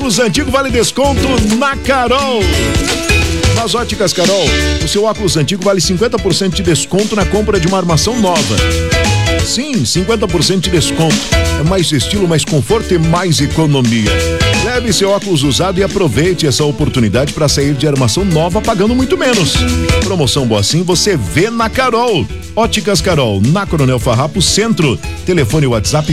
óculos antigo vale desconto na Carol. Nas óticas Carol, o seu óculos antigo vale 50% de desconto na compra de uma armação nova. Sim, 50% de desconto. É mais estilo, mais conforto e mais economia. Leve seu óculos usado e aproveite essa oportunidade para sair de armação nova pagando muito menos. Promoção boa assim você vê na Carol. Óticas Carol, na Coronel Farrapo Centro. Telefone WhatsApp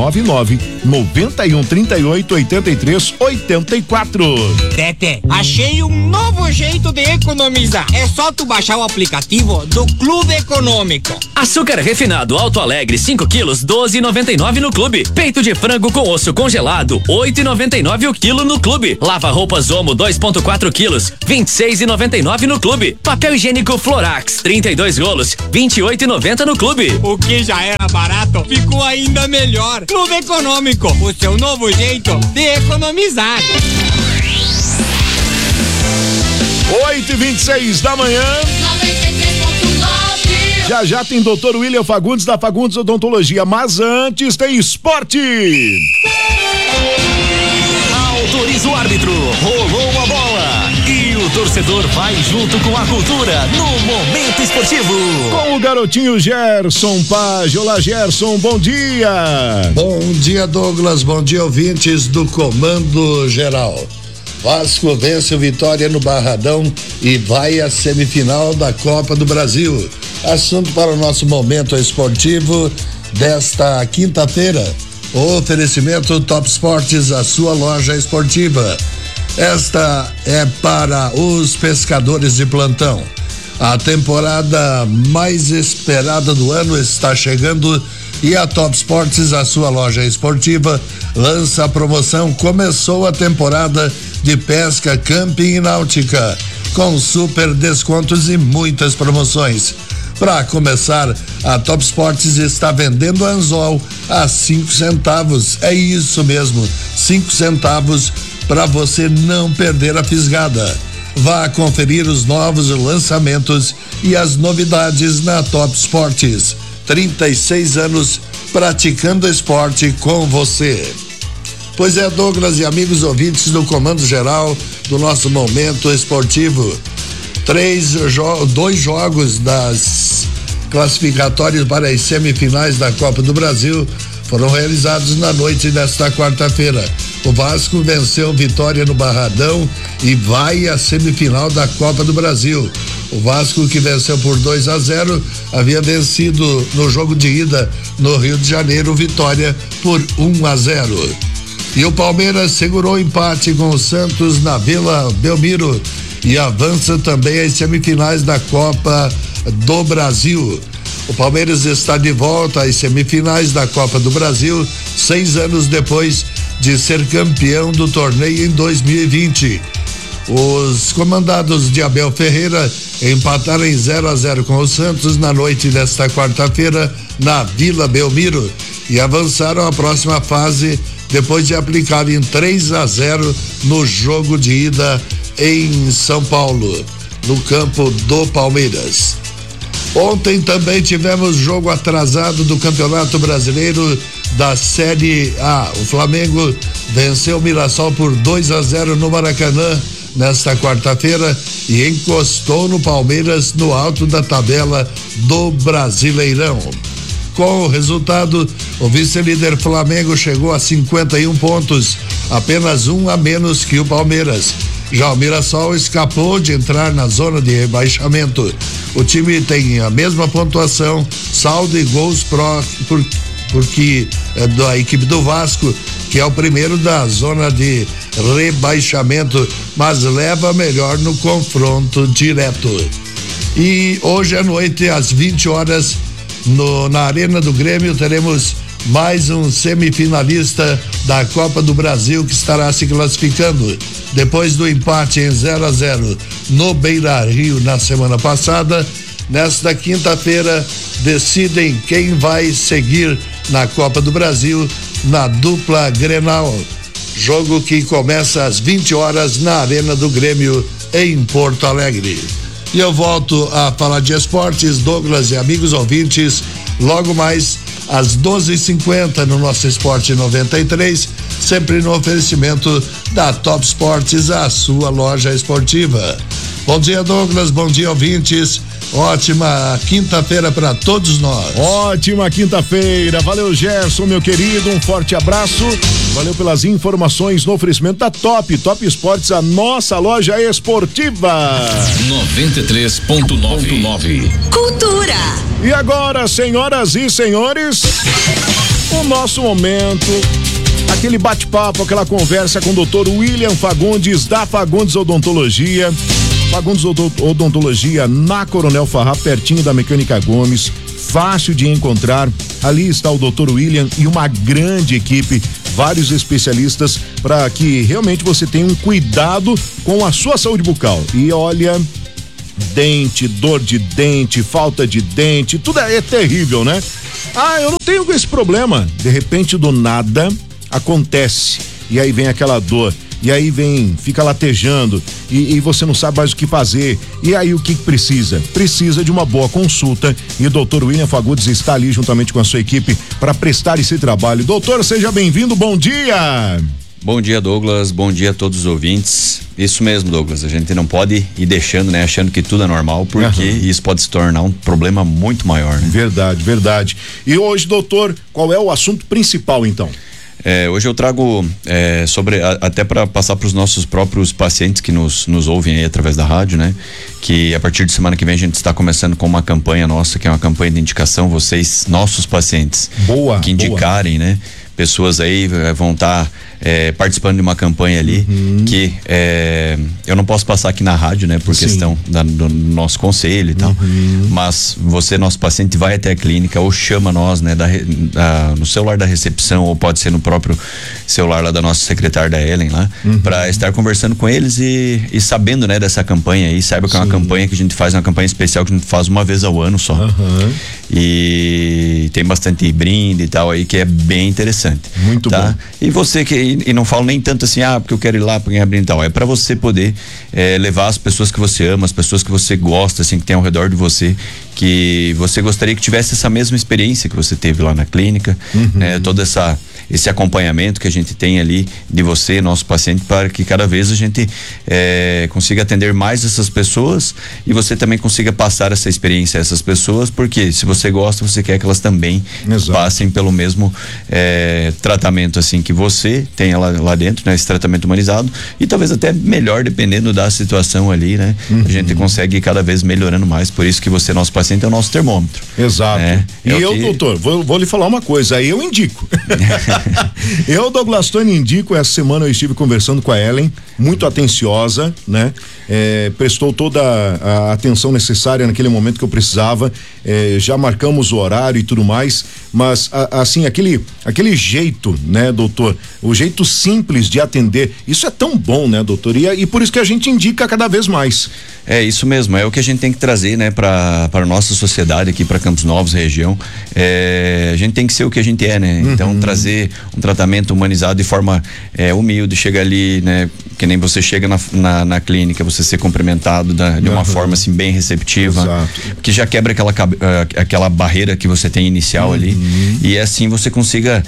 499-9138-8384. Tete, achei um novo jeito de economizar. É só tu baixar o aplicativo do Clube Econômico. Açúcar refinado Alto Alegre 5 quilos, 12,99 no Clube. Peito de frango com osso congelado, 8,99 o quilo no Clube. Lava roupas Omo 2,4 quilos, 26,99 no Clube. Papel higiênico Florax 32 rolos, 28,90 no Clube. O que já era barato ficou ainda melhor. Clube Econômico, o seu novo jeito de economizar. 8h26 da manhã. Já tem Dr. William Fagundes da Fagundes Odontologia, mas antes tem esporte. Autoriza o árbitro, rolou a bola e o torcedor vai junto com a cultura no Momento Esportivo. Com o garotinho Gerson Page. Olá, Gerson, bom dia. Bom dia, Douglas, bom dia, ouvintes do Comando Geral. Vasco vence o Vitória no Barradão e vai à semifinal da Copa do Brasil. Assunto para o nosso Momento Esportivo desta quinta-feira. O oferecimento Top Esportes, a sua loja esportiva. Esta é para os pescadores de plantão. A temporada mais esperada do ano está chegando e a Top Esportes, a sua loja esportiva, lança a promoção. Começou a temporada de pesca, camping e náutica, com super descontos e muitas promoções. Para começar, a Top Esportes está vendendo anzol a 5 centavos. É isso mesmo, 5 centavos para você não perder a fisgada. Vá conferir os novos lançamentos e as novidades na Top Esportes. 36 anos praticando esporte com você. Pois é, Douglas e amigos ouvintes do Comando Geral do nosso Momento Esportivo. 2 jogos das classificatórias para as semifinais da Copa do Brasil foram realizados na noite desta quarta-feira. O Vasco venceu Vitória no Barradão e vai à semifinal da Copa do Brasil. O Vasco, que venceu por 2-0, havia vencido no jogo de ida no Rio de Janeiro, Vitória por 1-0. E o Palmeiras segurou o empate com o Santos na Vila Belmiro e avança também às semifinais da Copa do Brasil. O Palmeiras está de volta às semifinais da Copa do Brasil, 6 anos depois de ser campeão do torneio em 2020. Os comandados de Abel Ferreira empataram em 0-0 com o Santos na noite desta quarta-feira na Vila Belmiro e avançaram à próxima fase depois de aplicarem 3-0 no jogo de ida em São Paulo, no campo do Palmeiras. Ontem também tivemos jogo atrasado do Campeonato Brasileiro da Série A. O Flamengo venceu o Mirassol por 2-0 no Maracanã nesta quarta-feira e encostou no Palmeiras no alto da tabela do Brasileirão. Com o resultado, o vice-líder Flamengo chegou a 51 pontos, apenas um a menos que o Palmeiras. Já o Mirassol escapou de entrar na zona de rebaixamento. O time tem a mesma pontuação, saldo e gols porque é da equipe do Vasco, que é o primeiro da zona de rebaixamento, mas leva melhor no confronto direto. E hoje à noite, às 20 horas, na Arena do Grêmio, teremos mais um semifinalista da Copa do Brasil que estará se classificando. Depois do empate em 0-0 no Beira-Rio na semana passada, nesta quinta-feira decidem quem vai seguir na Copa do Brasil na dupla Grenal. Jogo que começa às 20 horas na Arena do Grêmio em Porto Alegre. E eu volto a falar de esportes, Douglas e amigos ouvintes, logo mais às 12h50 no nosso Esporte 93, sempre no oferecimento da Top Esportes, a sua loja esportiva. Bom dia, Douglas, bom dia, ouvintes. Ótima quinta-feira para todos nós. Ótima quinta-feira. Valeu, Gerson, meu querido. Um forte abraço. Valeu pelas informações no oferecimento da Top Esportes, a nossa loja esportiva. 93.9. Cultura. E agora, senhoras e senhores, o nosso momento, aquele bate-papo, aquela conversa com o Dr. William Fagundes, da Fagundes Odontologia. Fagundes Odontologia na Coronel Farrá, pertinho da Mecânica Gomes, fácil de encontrar. Ali está o Dr. William e uma grande equipe, vários especialistas para que realmente você tenha um cuidado com a sua saúde bucal. E olha, dente, dor de dente, falta de dente, tudo é terrível, né? Ah, eu não tenho esse problema. De repente, do nada, acontece. E aí vem aquela dor. E aí fica latejando e você não sabe mais o que fazer. E aí o que precisa? Precisa de uma boa consulta e o Dr. William Fagundes está ali juntamente com a sua equipe para prestar esse trabalho. Doutor, seja bem-vindo, bom dia! Bom dia, Douglas, bom dia a todos os ouvintes. Isso mesmo, Douglas, a gente não pode ir deixando, né, achando que tudo é normal, porque isso pode se tornar um problema muito maior, né? Verdade. E hoje, doutor, qual é o assunto principal, então? Hoje eu trago até para passar para os nossos próprios pacientes que nos ouvem aí através da rádio, né? Que a partir de semana que vem a gente está começando com uma campanha nossa, que é uma campanha de indicação, vocês, nossos pacientes, que indicarem, né? Pessoas aí vão estar participando de uma campanha ali que eu não posso passar aqui na rádio, né? Por questão do nosso conselho e tal, mas você, nosso paciente, vai até a clínica ou chama nós, né? No celular da recepção, ou pode ser no próprio celular lá da nossa secretária da Ellen lá, para estar conversando com eles e sabendo, né? Dessa campanha aí, saiba que é uma campanha que a gente faz, uma campanha especial que a gente faz uma vez ao ano só, e tem bastante brinde e tal aí, que é bem interessante. Muito bom. E você e não falo nem tanto assim, porque eu quero ir lá para ganhar brinde e tal, é para você poder levar as pessoas que você ama, as pessoas que você gosta, assim, que tem ao redor de você, que você gostaria que tivesse essa mesma experiência que você teve lá na clínica, né? Todo esse acompanhamento que a gente tem ali de você, nosso paciente, para que cada vez a gente consiga atender mais essas pessoas e você também consiga passar essa experiência a essas pessoas, porque se você gosta, você quer que elas também passem pelo mesmo tratamento assim que você tem lá dentro, né? Esse tratamento humanizado, e talvez até melhor, dependendo da situação ali, né? A gente consegue ir cada vez melhorando mais, por isso que você, nosso paciente, é o nosso termômetro. Exato. Doutor, vou lhe falar uma coisa, aí eu indico. Eu, Douglas Tony, indico. Essa semana eu estive conversando com a Ellen, muito atenciosa, né? Prestou toda a atenção necessária naquele momento que eu precisava, já marcamos o horário e tudo mais, mas assim, aquele jeito, né, doutor, o jeito simples de atender, isso é tão bom, né, doutor? E por isso que a gente indica cada vez mais. É isso mesmo, é o que a gente tem que trazer, né, para a nossa sociedade aqui, para Campos Novos, região. A gente tem que ser o que a gente é, né? Então, trazer um tratamento humanizado de forma humilde, chega ali, né, que nem você chega na clínica, você ser cumprimentado de uma forma assim bem receptiva, que já quebra aquela barreira que você tem inicial ali, e assim você consiga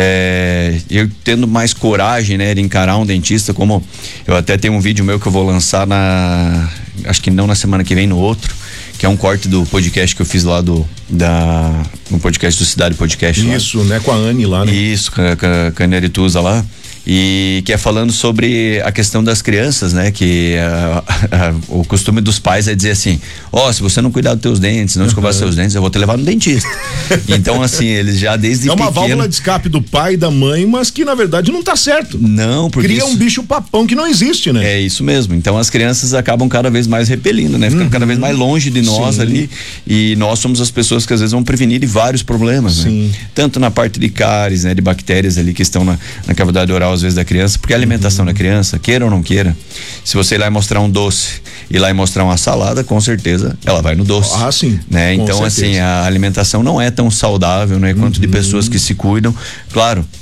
eu tendo mais coragem, né, de encarar um dentista, como eu até tenho um vídeo meu que eu vou lançar acho que não na semana que vem, no outro, que é um corte do podcast que eu fiz lá no podcast do Cidade Podcast. Isso, lá, né? Com a Anne lá, né? Isso, com a Anne Arituza lá. E que é falando sobre a questão das crianças, né? Que o costume dos pais é dizer assim, se você não cuidar dos teus dentes, não escovar seus dentes, eu vou te levar no dentista. Então, assim, eles já desde pequeno... É uma válvula de escape do pai e da mãe, mas que na verdade não tá certo. Não, porque cria um bicho papão que não existe, né? É isso mesmo. Então as crianças acabam cada vez mais repelindo, né? Ficando cada vez mais longe de nós ali, e nós somos as pessoas que às vezes vão prevenir de vários problemas, né? Tanto na parte de cáries, né? De bactérias ali que estão na cavidade oral às vezes da criança, porque a alimentação da criança, queira ou não queira, se você ir lá e mostrar um doce e lá e mostrar uma salada, com certeza ela vai no doce. Sim. Né? Então, assim, a alimentação não é tão saudável, né? Quanto de pessoas que se cuidam. Claro,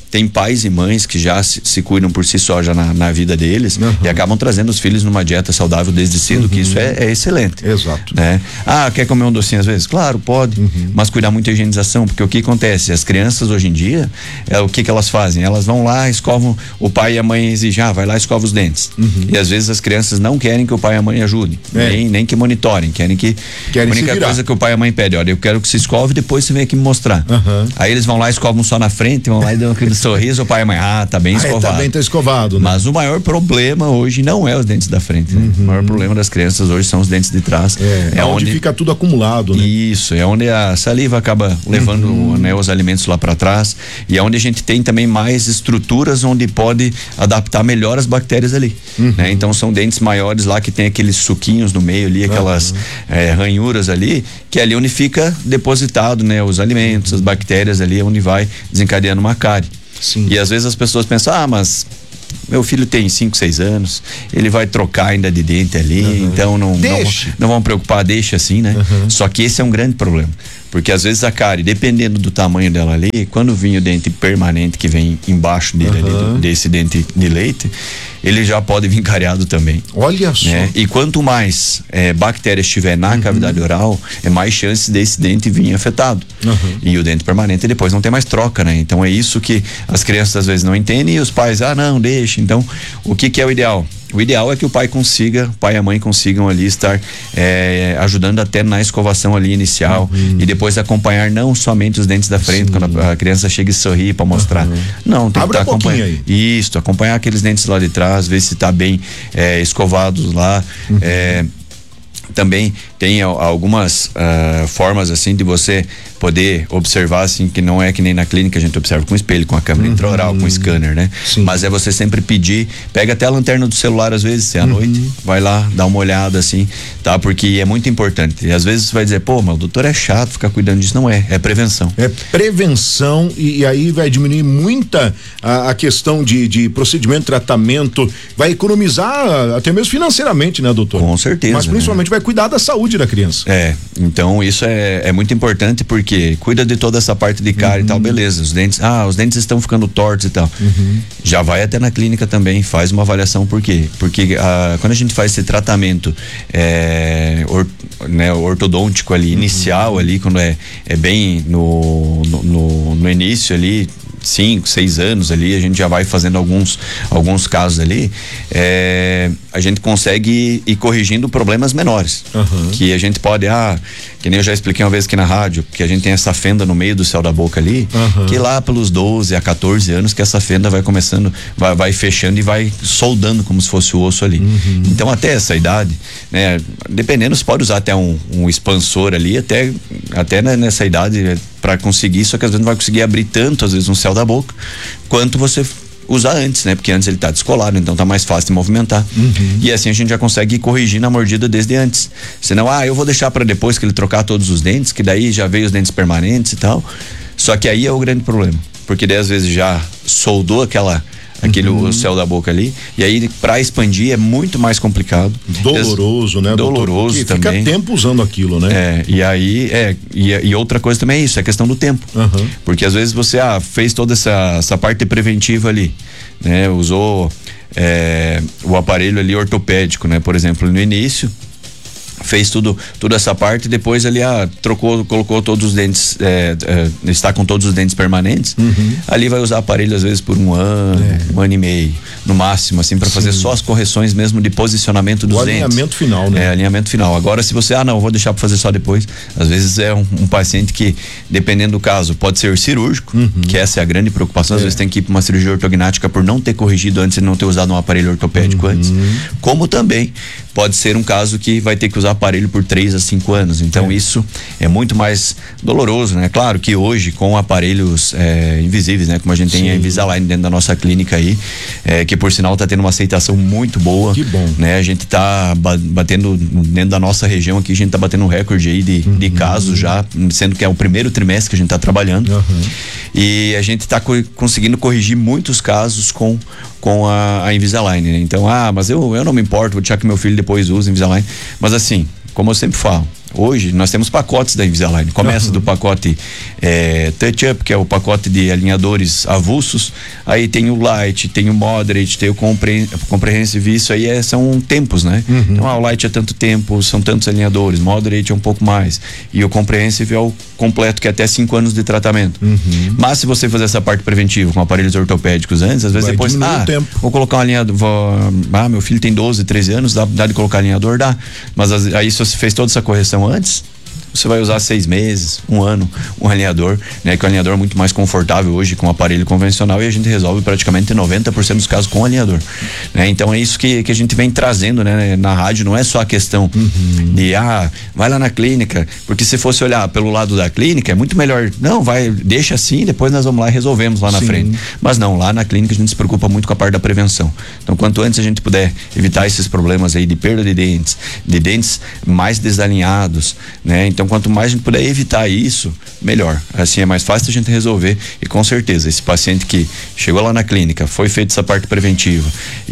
tem pais e mães que já se cuidam por si só já na vida deles e acabam trazendo os filhos numa dieta saudável desde cedo, que isso é excelente. Exato. Né? Quer comer um docinho às vezes? Claro, pode, mas cuidar muito da higienização, porque o que acontece? As crianças hoje em dia, o que elas fazem? Elas vão lá, escovam, o pai e a mãe exigem, vai lá e escova os dentes. E às vezes as crianças não querem que o pai e a mãe ajudem, nem que monitorem, querem a única coisa que o pai e a mãe pedem, olha, eu quero que se escove, depois você vem aqui me mostrar. Aí eles vão lá, escovam só na frente, vão lá e dão aquele sorriso, o pai e a mãe, tá bem escovado. Tá escovado, né? Mas o maior problema hoje não é os dentes da frente, né? O maior problema das crianças hoje são os dentes de trás. É onde fica tudo acumulado, né? Isso, é onde a saliva acaba levando, né, os alimentos lá para trás, e é onde a gente tem também mais estruturas onde pode adaptar melhor as bactérias ali, né? Então são dentes maiores lá que tem aqueles suquinhos no meio ali, aquelas ranhuras ali, que é ali onde fica depositado, né, os alimentos, as bactérias ali, onde vai desencadeando uma cárie. Sim. E às vezes as pessoas pensam, mas meu filho tem 5, 6 anos, ele vai trocar ainda de dente ali, então não vão preocupar, deixa assim, né? Só que esse é um grande problema, porque às vezes a cárie, dependendo do tamanho dela ali, quando vinha o dente permanente que vem embaixo dele ali, desse dente de leite, ele já pode vir cariado também. Olha só. Né? E quanto mais bactérias estiver na cavidade oral, é mais chance desse dente vir afetado. E o dente permanente depois não tem mais troca, né? Então é isso que as crianças às vezes não entendem, e os pais, não, deixa. Então, o que é o ideal? O ideal é que o pai e a mãe consigam ali estar ajudando até na escovação ali inicial, e depois acompanhar não somente os dentes da frente, quando a criança chega e sorri para mostrar. Não, tem que estar acompanhando. Isso, acompanhar aqueles dentes lá de trás, ver se está bem escovados lá. Também tem algumas formas assim de você poder observar, assim, que não é que nem na clínica a gente observa com espelho, com a câmera intraoral, com scanner, né? Sim. Mas é você sempre pedir, pega até a lanterna do celular às vezes, se é à noite, vai lá, dá uma olhada assim, tá? Porque é muito importante. E às vezes você vai dizer, mas o doutor é chato ficar cuidando disso. Não é prevenção. É prevenção, e aí vai diminuir muita a questão de procedimento, tratamento, vai economizar até mesmo financeiramente, né, doutor? Com certeza. Mas principalmente vai cuidar da saúde da criança. Então isso é muito importante, porque cuida de toda essa parte de cárie e tal, beleza, os dentes estão ficando tortos e tal, já vai até na clínica também, faz uma avaliação. Por quê? Porque quando a gente faz esse tratamento ortodôntico ali, inicial ali, quando é bem no início ali, 5, 6 anos ali, a gente já vai fazendo alguns casos ali, a gente consegue ir corrigindo problemas menores, que a gente pode, que nem eu já expliquei uma vez aqui na rádio, que a gente tem essa fenda no meio do céu da boca ali, que lá pelos 12 a 14 anos que essa fenda vai começando, vai fechando e vai soldando como se fosse o osso ali. Então até essa idade, né, dependendo, você pode usar até um expansor ali, até nessa idade, para conseguir, só que às vezes não vai conseguir abrir tanto, às vezes, no céu da boca, quanto você usar antes, né? Porque antes ele tá descolado, então tá mais fácil de movimentar. E assim a gente já consegue corrigir na mordida desde antes. Senão, eu vou deixar para depois que ele trocar todos os dentes, que daí já veio os dentes permanentes e tal. Só que aí é o grande problema, porque daí às vezes já soldou o céu da boca ali, e aí para expandir é muito mais complicado. Doloroso, né? Doloroso doutor, também. Fica tempo usando aquilo, né? E aí e outra coisa também é isso, é a questão do tempo. Porque às vezes você fez toda essa parte preventiva ali, né? Usou o aparelho ali ortopédico, né? Por exemplo, no início fez toda essa parte, depois ali colocou todos os dentes, está com todos os dentes permanentes, ali vai usar aparelho às vezes por um ano e meio, no máximo, assim, para fazer só as correções mesmo de posicionamento dos dentes. Alinhamento final, né? Alinhamento final. Agora, se você, não, vou deixar para fazer só depois, às vezes é um paciente que, dependendo do caso, pode ser cirúrgico, que essa é a grande preocupação, às vezes tem que ir para uma cirurgia ortognática por não ter corrigido antes e não ter usado um aparelho ortopédico antes, como também pode ser um caso que vai ter que usar aparelho por 3 a 5 anos. Então isso é muito mais doloroso, né? Claro que hoje com aparelhos invisíveis, né? Como a gente tem a Invisalign dentro da nossa clínica aí, que por sinal tá tendo uma aceitação muito boa. Que bom. Né? A gente tá batendo dentro da nossa região aqui, a gente tá batendo um recorde aí de casos já, sendo que é o primeiro trimestre que a gente tá trabalhando. E a gente tá conseguindo corrigir muitos casos com a Invisalign, né? Então, mas eu não me importo, vou deixar que meu filho depois use Invisalign. Mas assim, como eu sempre falo, Hoje nós temos pacotes da Invisalign. Começa do pacote Touch-Up, que é o pacote de alinhadores avulsos. Aí tem o Light, tem o Moderate, tem o Comprehensive. Isso aí são tempos, né? Então o Light é tanto tempo, são tantos alinhadores. Moderate é um pouco mais. E o Comprehensive é o completo, que é até 5 anos de tratamento. Mas se você fazer essa parte preventiva com aparelhos ortopédicos antes, às vezes vai depois, vou colocar um alinhador. Meu filho tem 12, 13 anos, dá de colocar alinhador? Dá. Mas aí se você fez toda essa correção antes, você vai usar 6 meses, 1 ano, um alinhador, né? Que o alinhador é muito mais confortável hoje com o aparelho convencional, e a gente resolve praticamente 90% dos casos com o alinhador, né? Então é isso que a gente vem trazendo, né? Na rádio não é só a questão de, vai lá na clínica, porque se fosse olhar pelo lado da clínica, é muito melhor, não, deixa assim, depois nós vamos lá e resolvemos lá na frente. Mas não, lá na clínica a gente se preocupa muito com a parte da prevenção. Então quanto antes a gente puder evitar esses problemas aí de perda de dentes mais desalinhados, né? Então quanto mais a gente puder evitar isso, melhor. Assim é mais fácil a gente resolver, e com certeza esse paciente que chegou lá na clínica, foi feita essa parte preventiva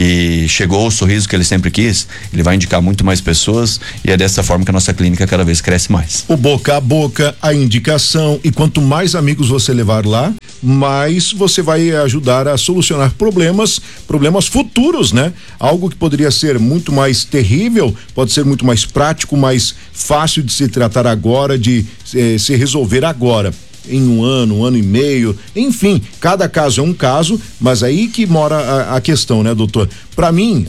e chegou o sorriso que ele sempre quis, ele vai indicar muito mais pessoas, e é dessa forma que a nossa clínica cada vez cresce mais. O boca a boca, a indicação, e quanto mais amigos você levar lá, mais você vai ajudar a solucionar problemas futuros, né? Algo que poderia ser muito mais terrível, pode ser muito mais prático, mais fácil de se tratar agora, de se resolver agora, em 1 ano, 1 ano e meio, enfim, cada caso é um caso, mas aí que mora a questão, né, doutor? Para mim,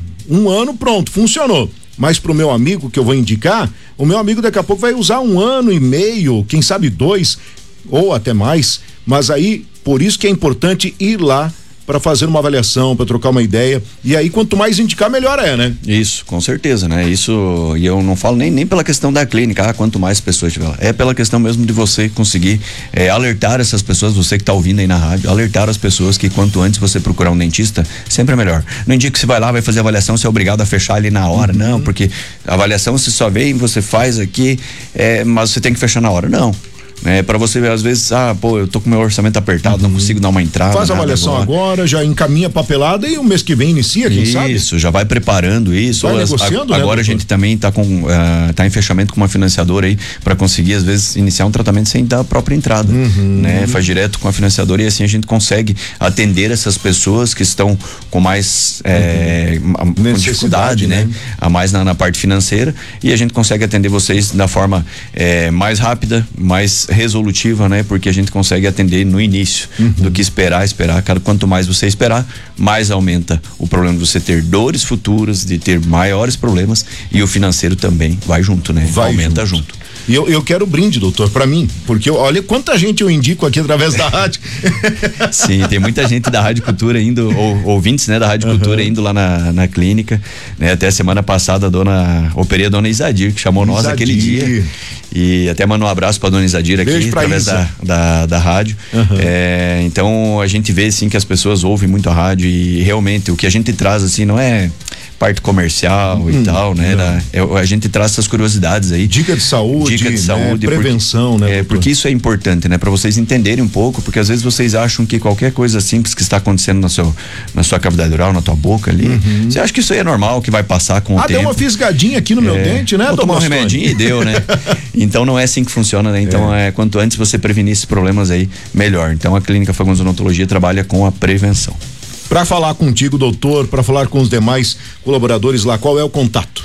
1 ano, pronto, funcionou. Mas pro meu amigo que eu vou indicar, o meu amigo daqui a pouco vai usar 1 ano e meio, quem sabe 2 ou até mais, mas aí, por isso que é importante ir lá para fazer uma avaliação, para trocar uma ideia, e aí quanto mais indicar, melhor né? Isso, com certeza, né? Isso, e eu não falo nem pela questão da clínica, quanto mais pessoas tiver lá, é pela questão mesmo de você conseguir alertar essas pessoas, você que tá ouvindo aí na rádio, alertar as pessoas que quanto antes você procurar um dentista, sempre é melhor. Não indica que você vai lá, vai fazer avaliação, você é obrigado a fechar ali na hora, não, porque a avaliação você só vem, você faz aqui, mas você tem que fechar na hora, não. Para você ver, às vezes, eu tô com meu orçamento apertado, não consigo dar uma entrada. Faz a avaliação agora, já encaminha a papelada e o mês que vem inicia, quem sabe? Isso, já vai preparando isso. Vai negociando, agora a gente também tá em fechamento com uma financiadora aí, para conseguir, às vezes, iniciar um tratamento sem dar a própria entrada, né? Faz direto com a financiadora, e assim a gente consegue atender essas pessoas que estão com mais com dificuldade, né? A mais na parte financeira, e a gente consegue atender vocês da forma mais rápida, mais resolutiva, né? Porque a gente consegue atender no início do que esperar. Quanto mais você esperar, mais aumenta o problema de você ter dores futuras, de ter maiores problemas, e o financeiro também vai junto, né? Aumenta junto. E eu quero brinde, doutor, pra mim, porque olha quanta gente eu indico aqui através da rádio. Sim, tem muita gente da Rádio Cultura indo, ouvintes, né, da Rádio Cultura indo lá na clínica, né? Até a semana passada operei a dona Isadir, que chamou nós aquele dia, e até mandou um abraço pra dona Isadir aqui, através da rádio. Então a gente vê, assim, que as pessoas ouvem muito a rádio, e realmente o que a gente traz, assim, não é parte comercial e tal, né? A gente traz essas curiosidades aí. Dica de saúde, né? Prevenção, né? Porque isso é importante, né? Para vocês entenderem um pouco, porque às vezes vocês acham que qualquer coisa simples que está acontecendo na sua cavidade oral, na tua boca ali, você acha que isso aí é normal, que vai passar com o tempo. Deu uma fisgadinha aqui no meu dente, né? Vou tomar um remedinho e deu, né? Então não é assim que funciona, né? Então quanto antes você prevenir esses problemas aí, melhor. Então a Clínica Fagundes Odontologia trabalha com a prevenção. Para falar contigo, doutor, para falar com os demais colaboradores lá, qual é o contato?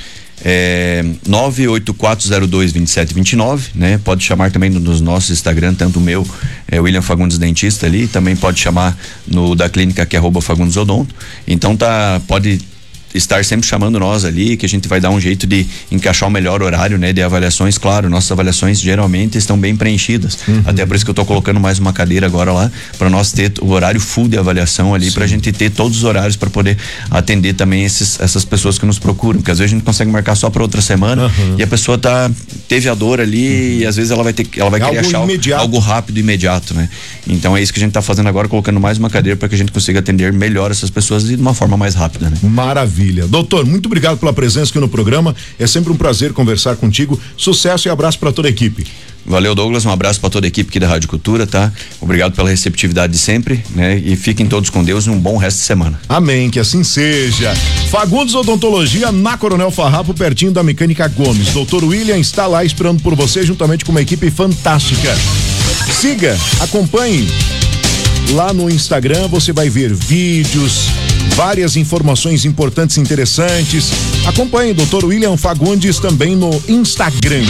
984022729, né? Pode chamar também nos nossos Instagram, tanto o meu, William Fagundes Dentista ali, também pode chamar no da clínica, que é @Fagundes Odonto. Então pode estar sempre chamando nós ali, que a gente vai dar um jeito de encaixar o melhor horário, né, de avaliações. Claro, nossas avaliações geralmente estão bem preenchidas, até por isso que eu tô colocando mais uma cadeira agora lá, para nós ter o horário full de avaliação ali, pra gente ter todos os horários para poder atender também essas pessoas que nos procuram, porque às vezes a gente consegue marcar só para outra semana, e a pessoa teve a dor ali, e às vezes ela vai querer achar algo rápido e imediato, né? Então é isso que a gente tá fazendo agora, colocando mais uma cadeira para que a gente consiga atender melhor essas pessoas de uma forma mais rápida, né? Maravilha. Doutor, muito obrigado pela presença aqui no programa. É sempre um prazer conversar contigo. Sucesso e abraço para toda a equipe. Valeu, Douglas, um abraço para toda a equipe aqui da Rádio Cultura, tá? Obrigado pela receptividade de sempre, né? E fiquem todos com Deus e um bom resto de semana. Amém, que assim seja. Fagundes Odontologia na Coronel Farrapo, pertinho da Mecânica Gomes. Dr. William está lá esperando por você, juntamente com uma equipe fantástica. Siga, acompanhe. Lá no Instagram você vai ver vídeos, várias informações importantes e interessantes. Acompanhe Dr. William Fagundes também no Instagram.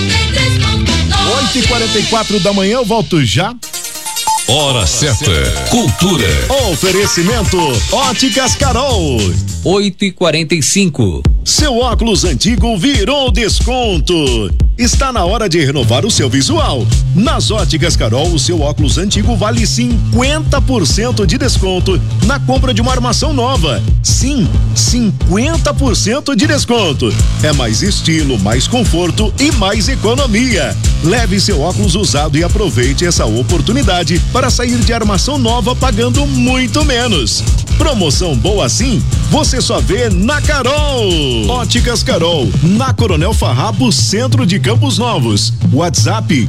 8h44 da manhã, eu volto já. Hora certa. Cultura. Oferecimento Óticas Carol. 8h45. Seu óculos antigo virou desconto. Está na hora de renovar o seu visual. Nas Óticas Carol, o seu óculos antigo vale 50% de desconto na compra de uma armação nova. Sim, 50% de desconto. É mais estilo, mais conforto e mais economia. Leve seu óculos usado e aproveite essa oportunidade para sair de armação nova pagando muito menos. Promoção boa assim, você só vê na Carol. Óticas Carol, na Coronel Farrapo, centro de Campos Novos. WhatsApp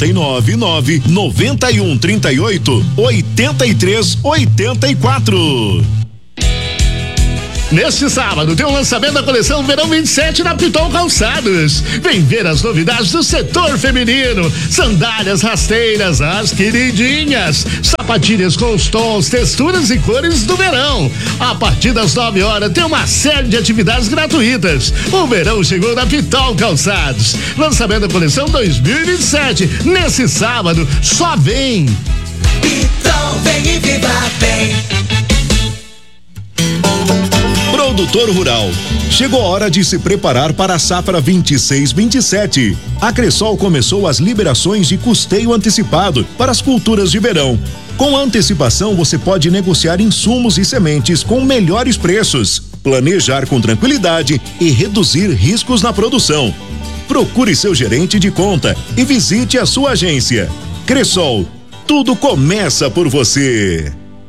499-9138-8384. Neste sábado tem o lançamento da coleção Verão 27 na Pitol Calçados. Vem ver as novidades do setor feminino. Sandálias rasteiras, as queridinhas. Sapatilhas com os tons, texturas e cores do verão. A partir das 9 horas tem uma série de atividades gratuitas. O verão chegou na Pitol Calçados. Lançamento da coleção 2027. Nesse sábado, só vem. Pitol, vem e viva bem. Produtor rural, chegou a hora de se preparar para a safra 26/27. A Cressol começou as liberações de custeio antecipado para as culturas de verão. Com antecipação, você pode negociar insumos e sementes com melhores preços, planejar com tranquilidade e reduzir riscos na produção. Procure seu gerente de conta e visite a sua agência. Cressol, tudo começa por você.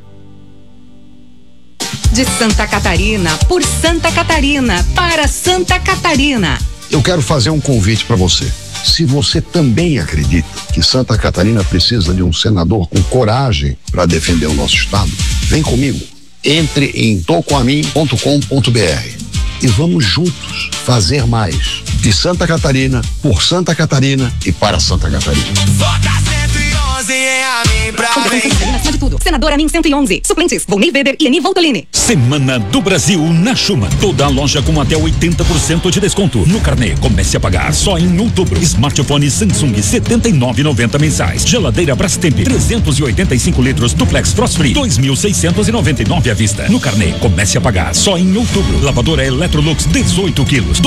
De Santa Catarina, por Santa Catarina, para Santa Catarina. Eu quero fazer um convite para você. Se você também acredita que Santa Catarina precisa de um senador com coragem para defender o nosso estado, vem comigo. Entre em tocoamin.com.br e vamos juntos fazer mais. De Santa Catarina, por Santa Catarina e para Santa Catarina. Vota 111 em Amin pra mim. Acima de tudo. Senador Amin 111. Suplentes, Volney Weber e Eni Voltolini. Semana do Brasil na Schuma. Toda a loja com até 80% de desconto. No carnê, comece a pagar só em outubro. Smartphone Samsung 79,90 mensais. Geladeira Brastemp 385 litros Duplex Frost Free 2.699 à vista. No carnê, comece a pagar só em outubro. Lavadora Electrolux 18 quilos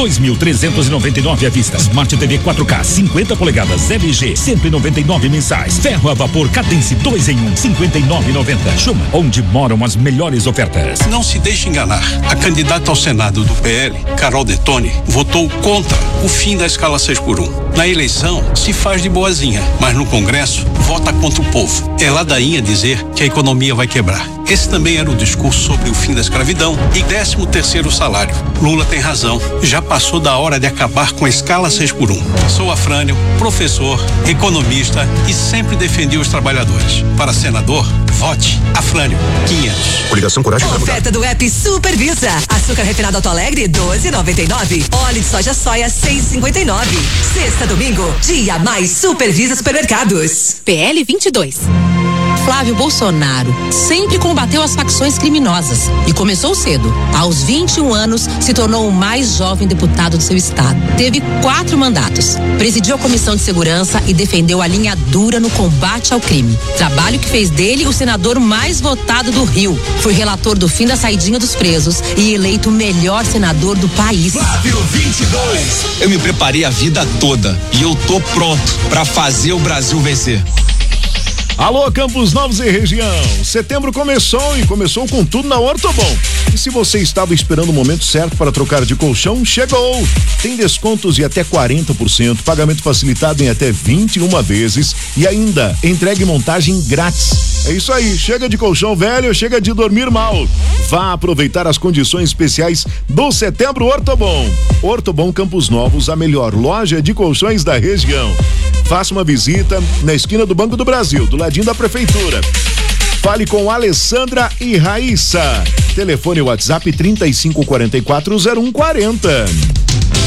2.399 à vista. Smart TV 4K 50 polegadas LG 199 mensais. Ferro a vapor Cadence 2 em 1 59,90. Schuma, onde moram as melhores ofertas. Não se deixe enganar. A candidata ao Senado do PL, Carol Detoni, votou contra o fim da escala 6x1. Na eleição, se faz de boazinha, mas no Congresso, vota contra o povo. É ladainha dizer que a economia vai quebrar. Esse também era o discurso sobre o fim da escravidão e 13º salário. Lula tem razão. Já passou da hora de acabar com a escala 6x1. Sou Afrânio, professor, economista e sempre defendi os trabalhadores. Para senador, vote Afrânio 500. Coligação Coragem para Mudar. Oferta do app Supervisa. Açúcar refinado Alto Alegre 12,99. Óleo de soja 6,59. Sexta, domingo, dia mais Supervisa Supermercados. PL 22. Flávio Bolsonaro sempre combateu as facções criminosas e começou cedo. Aos 21 anos, se tornou o mais jovem deputado do seu estado. Teve 4 mandatos. Presidiu a Comissão de Segurança e defendeu a linha dura no combate ao crime. Trabalho que fez dele o senador mais votado do Rio. Foi relator do fim da saidinha dos presos e eleito o melhor senador do país. Flávio 22. Eu me preparei a vida toda e eu tô pronto para fazer o Brasil vencer. Alô, Campos Novos e região. Setembro começou e começou com tudo na Ortobon. E se você estava esperando o momento certo para trocar de colchão, chegou. Tem descontos de até 40%, pagamento facilitado em até 21 vezes e ainda entrega e montagem grátis. É isso aí, chega de colchão velho, chega de dormir mal. Vá aproveitar as condições especiais do Setembro Ortobon. Ortobon Campos Novos, a melhor loja de colchões da região. Faça uma visita na esquina do Banco do Brasil, do ladinho da Prefeitura. Fale com Alessandra e Raíssa. Telefone WhatsApp 35440140.